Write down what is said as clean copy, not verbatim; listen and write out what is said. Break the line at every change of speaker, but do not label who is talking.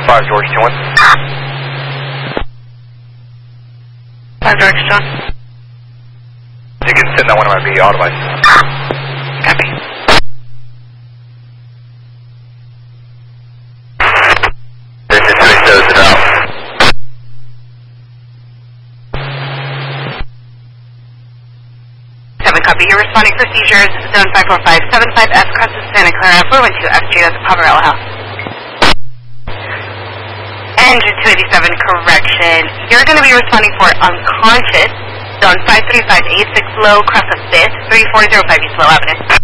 5 George 21.
5 George 21.
You can send that one to my VER device.
Copy.
This is 2 out.
Copy. You're responding for seizures, zone 54575F, crosses Santa Clara, 412FG, that's Poverello House. Engine 287, correction. You're going to be responding for unconscious, zone 53586 low, cross of 5th, 3405 East Low Avenue.